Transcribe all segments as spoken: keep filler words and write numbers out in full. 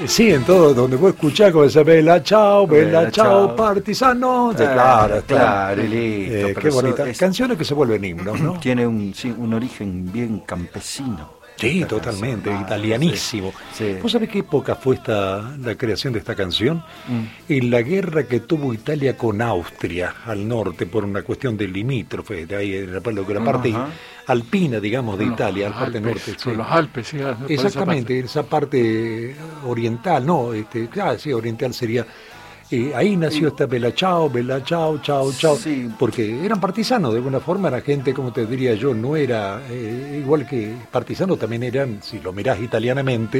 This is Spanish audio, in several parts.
Sí, en todo, donde vos escuchás como esa Bella Ciao, Bella, Bella Ciao, Ciao. Partisano, Ah, claro, claro, y listo. Eh, qué bonita. Es, Canciones que se vuelven himnos, ¿no? Tiene un, sí, un origen bien campesino. Sí, totalmente, canción. italianísimo. Ah, sí, sí. ¿Vos sabés qué época fue esta, la creación de esta canción? Mm. En la guerra que tuvo Italia con Austria, al norte, por una cuestión de limítrofe, de ahí, de la, de la parte uh-huh. alpina, digamos, de los, Italia, los la parte Alpes, norte. Sí. Los Alpes, sí. Exactamente, esa parte. esa parte oriental, no, este, claro, sí, oriental sería... Eh, ahí nació esta Bella Ciao, Bella Ciao, Ciao, Ciao, sí. Porque eran partisanos, de alguna forma la gente, como te diría yo, no era, eh, igual que partisanos también eran, si lo mirás italianamente,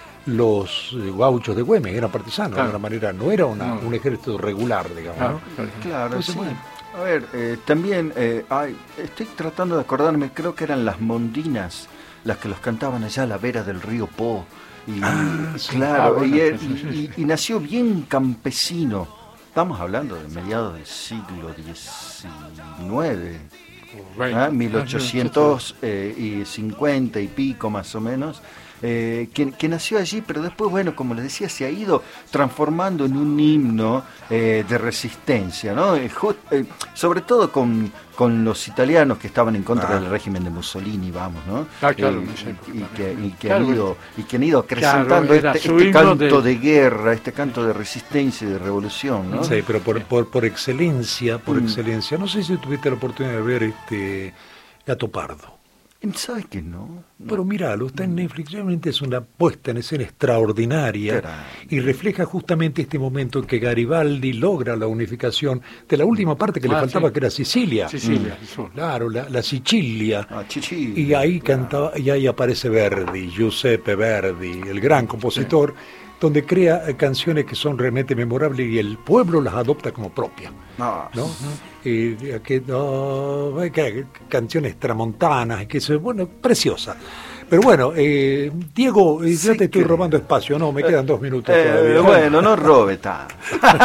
los eh, gauchos de Güemes eran partisanos, claro. De alguna manera, no era una, no. un ejército regular, digamos. Claro, ¿no? claro Entonces, sí. Bueno. A ver, eh, también, eh, hay, estoy tratando de acordarme, creo que eran las mondinas las que los cantaban allá a la vera del río Po. Y, ah, sí, claro, ah, bueno, y, sí, sí, y, y, y nació bien campesino. Estamos hablando de mediados del siglo diecinueve, ¿eh? mil ochocientos cincuenta y pico más o menos. Eh, que, que nació allí, pero después, bueno, como les decía, se ha ido transformando en un himno eh, de resistencia, ¿no? Eh, just, eh, sobre todo con, con los italianos que estaban en contra ah. del régimen de Mussolini, vamos, ¿no? Ah, claro, eh, sí, y, y, que, y, que claro, han ido, y que han ido acrecentando claro, este, este canto de... de guerra, este canto de resistencia y de revolución, ¿no? Sí, pero por, por, por excelencia, por mm. excelencia. No sé si tuviste la oportunidad de ver este Gato Pardo. ¿Sabes que no? no? Pero míralo, está en Netflix, realmente es una puesta en escena extraordinaria y refleja justamente este momento en que Garibaldi logra la unificación de la última parte que ah, le faltaba, sí. que era Sicilia. Sicilia, mm. Claro, la, la Sicilia. Ah, Sicilia. Y ahí cantaba, y ahí aparece Verdi, Giuseppe Verdi, el gran compositor, sí. donde crea eh, canciones que son realmente memorables y el pueblo las adopta como propias. Ah, ¿no? Y que, oh, que, canciones tramontanas, que eso, bueno, preciosa. Pero bueno, eh, Diego, sí ya te estoy que... robando espacio, no, me quedan dos minutos eh, todavía. Bueno, no robe tanto.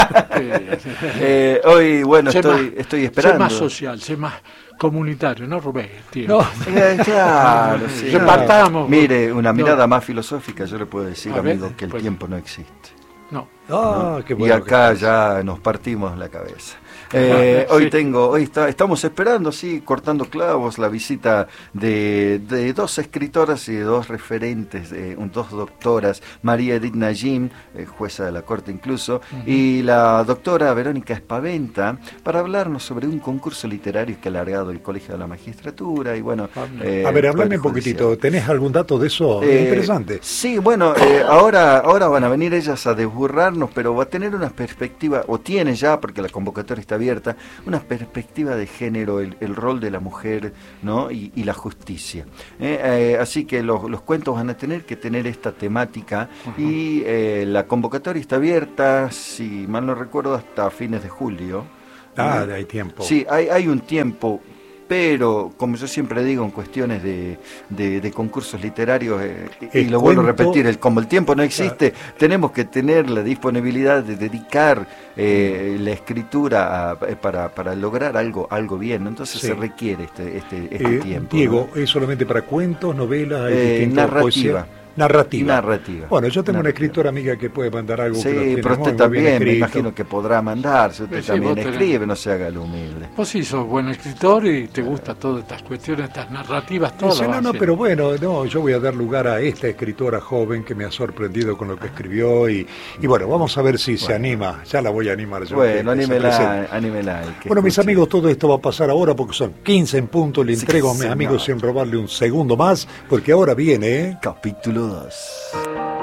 eh, hoy, bueno, estoy, más, estoy esperando. Sé más social, sé más comunitario, no robé, tío. No, eh, claro, sí. Repartamos. Mire, una mirada no. más filosófica, yo le puedo decir, a amigo, ver, que el pues, tiempo no existe. No. Ah, ¿no? Qué bueno y acá ya nos partimos la cabeza. Eh, sí. Hoy tengo, hoy está, estamos esperando, sí, cortando clavos, la visita de, de dos escritoras y de dos referentes, eh, dos doctoras, María Edith Najim, eh, jueza de la Corte incluso, uh-huh. y la doctora Verónica Espaventa, para hablarnos sobre un concurso literario que ha alargado el Colegio de la Magistratura y bueno... Eh, a ver, háblame un poquitito, ¿tenés algún dato de eso? Eh, interesante. Sí, bueno, eh, ahora, ahora van a venir ellas a desburrarnos, pero va a tener una perspectiva, o tiene ya, porque la convocatoria está abierta, una perspectiva de género, el, el rol de la mujer, ¿no? y, y la justicia. Eh, eh, así que los, los cuentos van a tener que tener esta temática uh-huh. y eh, la convocatoria está abierta, si mal no recuerdo, hasta fines de julio. Ah, ¿no? Hay tiempo. Sí, hay, hay un tiempo. Pero, como yo siempre digo, en cuestiones de, de, de concursos literarios, eh, y lo cuento, vuelvo a repetir, el, como el tiempo no existe, claro. tenemos que tener la disponibilidad de dedicar eh, la escritura a, para, para lograr algo algo bien, ¿no? Entonces sí. se requiere este, este, este eh, tiempo. Diego, ¿no? ¿es solamente para cuentos, novelas? Eh, narrativa. Poesía? Narrativa. Narrativa. Bueno, yo tengo Narrativa. una escritora amiga que puede mandar algo. Sí, que pero usted también, me imagino que podrá mandar, si usted sí, también escribe, tenés... no se haga el humilde. Vos sí sos buen escritor y te gustan todas estas cuestiones, estas narrativas, todas. Sí, no, no, pero bueno, no, yo voy a dar lugar a esta escritora joven que me ha sorprendido con lo que escribió y, y bueno, vamos a ver si bueno. se anima, ya la voy a animar yo. Bueno, anímela, anímela. Bueno, mis amigos, todo esto va a pasar ahora porque son quince en punto, le entrego sí, a mis amigos sin robarle un segundo más, porque ahora viene... Capítulo dos.